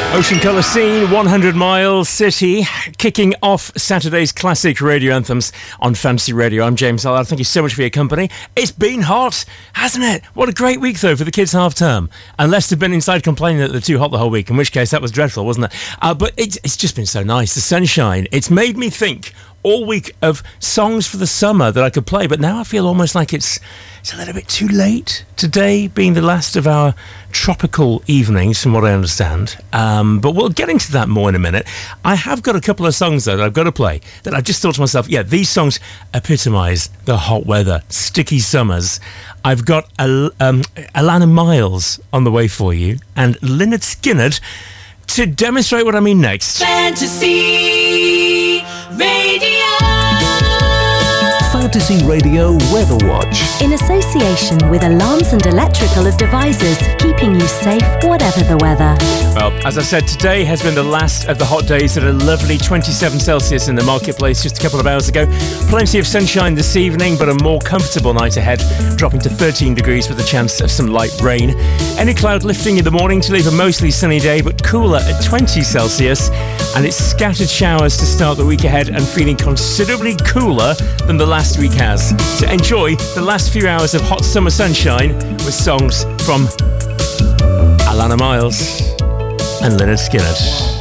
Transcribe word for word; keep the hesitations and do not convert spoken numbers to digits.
Ocean Colour Scene, one hundred Mile City, kicking off Saturday's classic radio anthems on Fantasy Radio. I'm James Allard. Thank you so much for your company. It's been hot, hasn't it? What a great week, though, for the kids' half-term. Unless they've been inside complaining that they're too hot the whole week, in which case that was dreadful, wasn't it? Uh, but it's, it's just been so nice. The sunshine. It's made me think all week of songs for the summer that I could play, but now I feel almost like it's it's a little bit too late. Today being the last of our tropical evenings, from what I understand. Um, but we'll get into that more in a minute. I have got a couple of songs, though, that I've got to play that I just thought to myself, yeah, these songs epitomise the hot weather, sticky summers. I've got Al- um, Alana Miles on the way for you, and Lynyrd Skynyrd to demonstrate what I mean next. Fantasy Radio. Fantasy Radio Weather Watch. In association with Alarms and Electrical Devices, keeping you safe whatever the weather. Well, as I said, today has been the last of the hot days at a lovely twenty-seven Celsius in the marketplace just a couple of hours ago. Plenty of sunshine this evening, but a more comfortable night ahead, dropping to thirteen degrees with a chance of some light rain. Any cloud lifting in the morning to leave a mostly sunny day, but cooler at twenty Celsius. And it's scattered showers to start the week ahead and feeling considerably cooler than the last week has. So enjoy the last few hours of hot summer sunshine with songs from Alana Miles and Lynyrd Skynyrd.